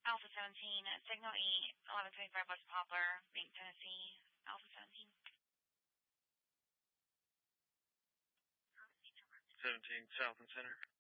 Alpha 17, Signal E, 1125 West Poplar, Bank, Tennessee, Alpha 17. 17, South and Center.